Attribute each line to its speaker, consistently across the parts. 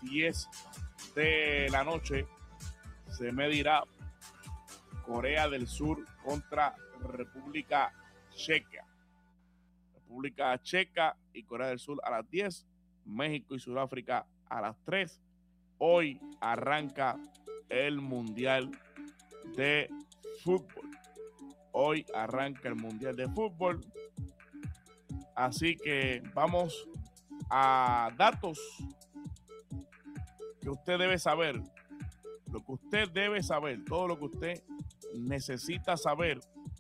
Speaker 1: 10 de la noche se medirá Corea del Sur contra República Checa. República Checa y Corea del Sur a las 10, México y Sudáfrica a las 3. Hoy arranca el Mundial de Fútbol. Hoy arranca el Mundial de Fútbol. Así que vamos a datos que usted debe saber. Lo que usted debe saber, todo lo que usted necesita saber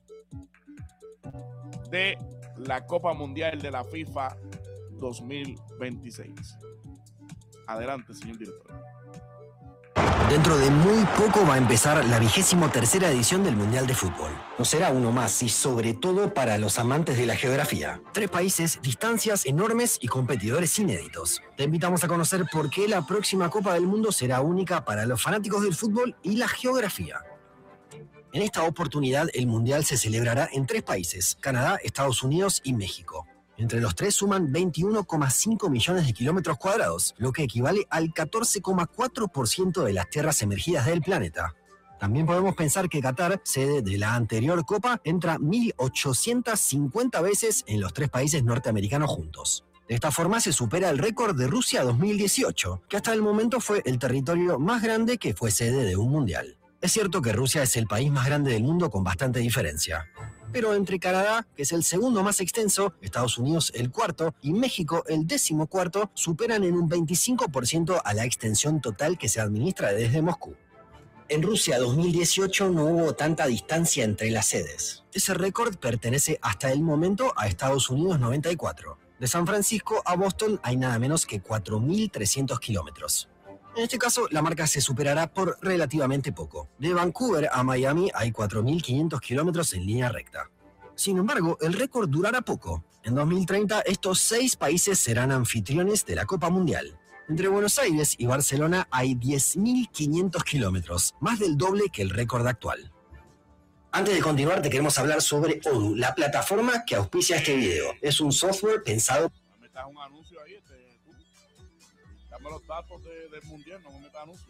Speaker 1: de la Copa Mundial de la FIFA 2026. Adelante, señor director.
Speaker 2: Dentro de muy poco va a empezar la 23ª edición del Mundial de Fútbol. No será uno más y sobre todo para los amantes de la geografía. 3 países, distancias enormes y competidores inéditos. Te invitamos a conocer por qué la próxima Copa del Mundo será única para los fanáticos del fútbol y la geografía. En esta oportunidad el Mundial se celebrará en 3 países, Canadá, Estados Unidos y México. Entre los 3 suman 21,5 millones de kilómetros cuadrados, lo que equivale al 14,4% de las tierras emergidas del planeta. También podemos pensar que Qatar, sede de la anterior Copa, entra 1.850 veces en los 3 países norteamericanos juntos. De esta forma se supera el récord de Rusia 2018, que hasta el momento fue el territorio más grande que fue sede de un mundial. Es cierto que Rusia es el país más grande del mundo con bastante diferencia. Pero entre Canadá, que es el segundo más extenso, Estados Unidos el cuarto y México el 14º, superan en un 25% a la extensión total que se administra desde Moscú. En Rusia 2018 no hubo tanta distancia entre las sedes. Ese récord pertenece hasta el momento a Estados Unidos 94. De San Francisco a Boston hay nada menos que 4.300 kilómetros. En este caso, la marca se superará por relativamente poco. De Vancouver a Miami hay 4.500 kilómetros en línea recta. Sin embargo, el récord durará poco. En 2030, estos 6 países serán anfitriones de la Copa Mundial. Entre Buenos Aires y Barcelona hay 10.500 kilómetros, más del doble que el récord actual. Antes de continuar, te queremos hablar sobre Odoo, la plataforma que auspicia este video. Es un software pensado...
Speaker 1: No metas un anuncio ahí, tú. Dame los datos del mundial, no me metas anuncios.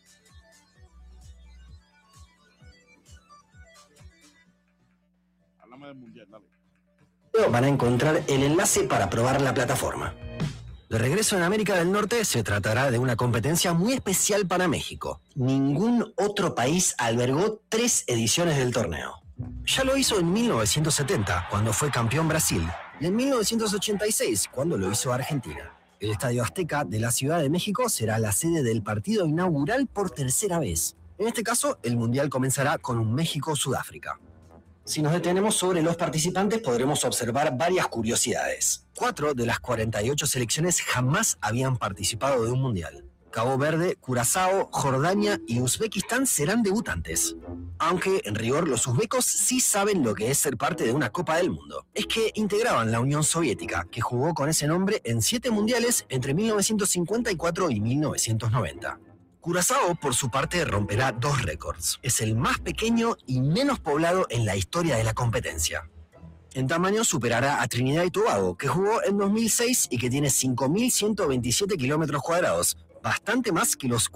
Speaker 1: Háblame del mundial, dale.
Speaker 2: Van a encontrar el enlace para probar la plataforma. De regreso en América del Norte, se tratará de una competencia muy especial para México. Ningún otro país albergó 3 ediciones del torneo. Ya lo hizo en 1970, cuando fue campeón Brasil, y en 1986, cuando lo hizo Argentina. El Estadio Azteca de la Ciudad de México será la sede del partido inaugural por 3ª vez. En este caso, el Mundial comenzará con un México-Sudáfrica. Si nos detenemos sobre los participantes, podremos observar varias curiosidades. 4 de las 48 selecciones jamás habían participado de un Mundial. Cabo Verde, Curazao, Jordania y Uzbekistán serán debutantes. Aunque, en rigor, los uzbecos sí saben lo que es ser parte de una Copa del Mundo. Es que integraban la Unión Soviética, que jugó con ese nombre en 7 mundiales entre 1954 y 1990. Curazao, por su parte, romperá 2 récords. Es el más pequeño y menos poblado en la historia de la competencia. En tamaño superará a Trinidad y Tobago, que jugó en 2006 y que tiene 5.127 kilómetros cuadrados, bastante más que los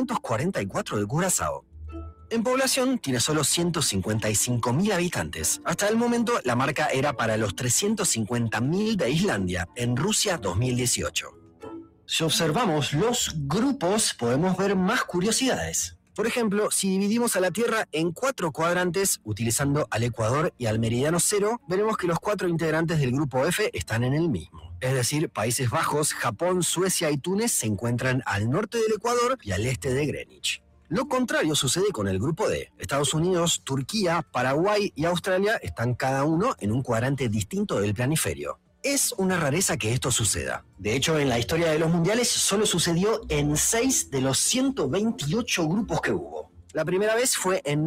Speaker 2: 444 de Curazao. En población tiene solo 155.000 habitantes. Hasta el momento la marca era para los 350.000 de Islandia, en Rusia 2018. Si observamos los grupos, podemos ver más curiosidades. Por ejemplo, si dividimos a la Tierra en 4 cuadrantes, utilizando al Ecuador y al meridiano 0, veremos que los 4 integrantes del grupo F están en el mismo. Es decir, Países Bajos, Japón, Suecia y Túnez se encuentran al norte del Ecuador y al este de Greenwich. Lo contrario sucede con el grupo D. Estados Unidos, Turquía, Paraguay y Australia están cada uno en un cuadrante distinto del planiferio. Es una rareza que esto suceda. De hecho, en la historia de los mundiales solo sucedió en 6 de los 128 grupos que hubo. La primera vez fue en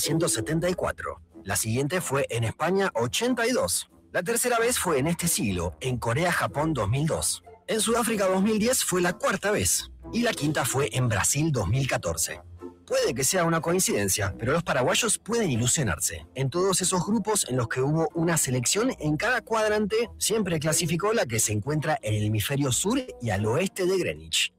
Speaker 2: 1974. La siguiente fue en España 82. La tercera vez fue en este siglo, en Corea-Japón 2002. En Sudáfrica 2010 fue la 4ª vez. Y la 5ª fue en Brasil 2014. Puede que sea una coincidencia, pero los paraguayos pueden ilusionarse. En todos esos grupos en los que hubo una selección en cada cuadrante, siempre clasificó la que se encuentra en el hemisferio sur y al oeste de Greenwich.